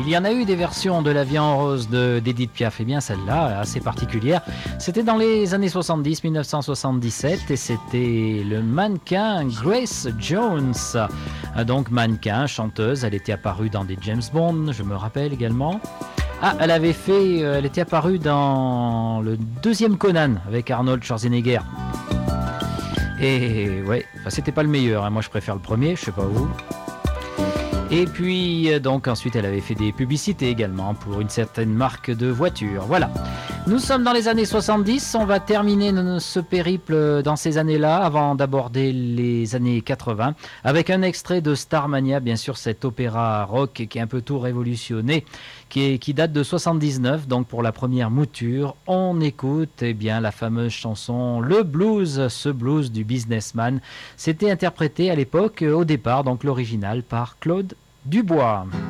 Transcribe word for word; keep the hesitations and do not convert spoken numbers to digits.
Il y en a eu des versions de La Vie en rose de, d'Edith Piaf. Et bien celle-là, assez particulière, c'était dans les années soixante-dix, dix-neuf cent soixante-dix-sept, et c'était le mannequin Grace Jones. Donc mannequin, chanteuse, elle était apparue dans des James Bond, je me rappelle également. Ah, elle avait fait, elle était apparue dans le deuxième Conan avec Arnold Schwarzenegger. Et ouais, enfin, c'était pas le meilleur, hein. Moi je préfère le premier, je sais pas vous. Et puis donc ensuite elle avait fait des publicités également pour une certaine marque de voiture. Voilà. Nous sommes dans les années soixante-dix, on va terminer ce périple dans ces années-là avant d'aborder les années quatre-vingts avec un extrait de Starmania, bien sûr cet opéra rock qui est un peu tout révolutionné, qui, est, qui date de soixante-dix-neuf, donc pour la première mouture, on écoute eh bien, la fameuse chanson Le Blues, ce blues du businessman. C'était interprété à l'époque, au départ, donc l'original par Claude Dubois.